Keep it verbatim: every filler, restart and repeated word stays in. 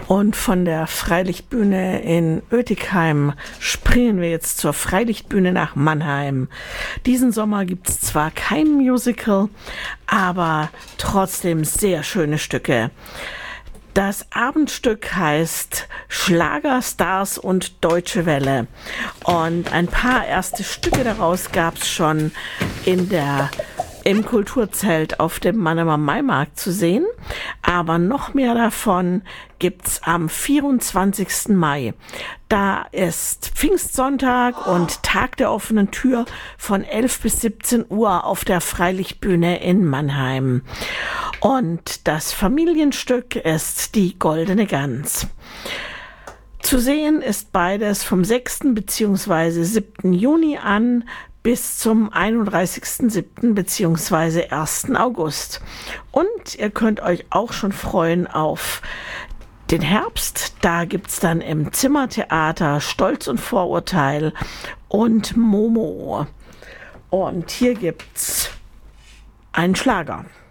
Und von der Freilichtbühne in Oetikheim springen wir jetzt zur Freilichtbühne nach Mannheim. Diesen Sommer gibt es zwar kein Musical, aber trotzdem sehr schöne Stücke. Das Abendstück heißt Schlagerstars und Deutsche Welle. Und ein paar erste Stücke daraus gab es schon in der im Kulturzelt auf dem Mannheimer Maimarkt zu sehen. Aber noch mehr davon gibt's am vierundzwanzigsten Mai. Da ist Pfingstsonntag und Tag der offenen Tür von elf bis siebzehn Uhr auf der Freilichtbühne in Mannheim. Und das Familienstück ist Die Goldene Gans. Zu sehen ist beides vom sechsten bzw. siebten Juni an bis zum einunddreißigsten siebten bzw. ersten August. Und ihr könnt euch auch schon freuen auf den Herbst. Da gibt's dann im Zimmertheater Stolz und Vorurteil und Momo. Und hier gibt's einen Schlager.